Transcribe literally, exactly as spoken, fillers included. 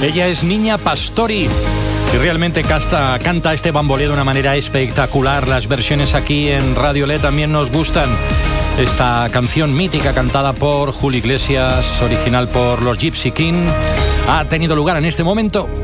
Ella es Niña Pastori y realmente canta, canta este bamboleo de una manera espectacular. Las versiones aquí en Radio Le también nos gustan. Esta canción mítica cantada por Julio Iglesias, original por los Gypsy King, ha tenido lugar en este momento